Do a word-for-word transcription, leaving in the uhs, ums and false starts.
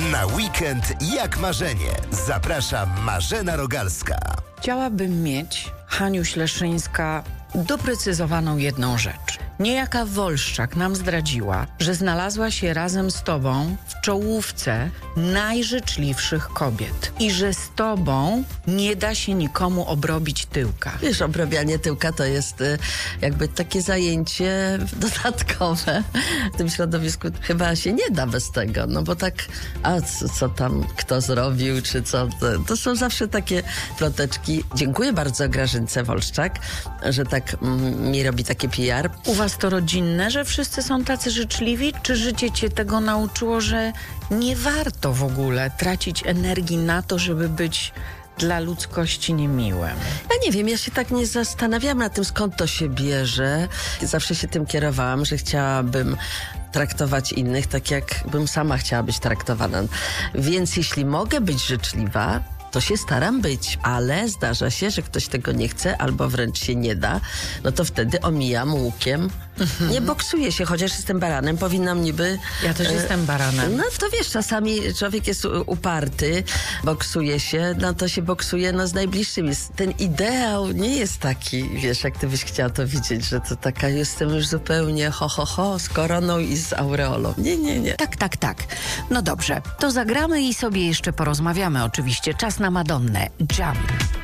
Na weekend jak marzenie. Zaprasza Marzena Rogalska. Chciałabym mieć, Haniu Śleszyńska, doprecyzowaną jedną rzecz. Niejaka Wolszczak nam zdradziła, że znalazła się razem z tobą w czołówce najżyczliwszych kobiet i że z tobą nie da się nikomu obrobić tyłka. Wiesz, obrabianie tyłka to jest y, jakby takie zajęcie dodatkowe w tym środowisku. Chyba się nie da bez tego, no bo tak, a co, co tam kto zrobił, czy co, to, to są zawsze takie ploteczki. Dziękuję bardzo Grażynce Wolszczak, że tak mm, mi robi takie P R. U was to rodzinne, że wszyscy są tacy życzliwi? Czy życie cię tego nauczyło, że nie warto w ogóle tracić energii na to, żeby być dla ludzkości niemiłym? Ja nie wiem, ja się tak nie zastanawiałam nad tym, skąd to się bierze. Zawsze się tym kierowałam, że chciałabym traktować innych tak, jak bym sama chciała być traktowana. Więc jeśli mogę być życzliwa, to się staram być, ale zdarza się, że ktoś tego nie chce albo wręcz się nie da, no to wtedy omijam łukiem. Mhm. Nie boksuję się, chociaż jestem baranem, powinnam niby... Ja też e, jestem baranem. No to wiesz, czasami człowiek jest uparty, boksuje się, no to się boksuje no, z najbliższymi. Ten ideał nie jest taki, wiesz, jak ty byś chciała to widzieć, że to taka jestem już zupełnie ho, ho, ho, z koroną i z aureolą. Nie, nie, nie. Tak, tak, tak. No dobrze, to zagramy i sobie jeszcze porozmawiamy oczywiście. Czas na Madonnę. Jump.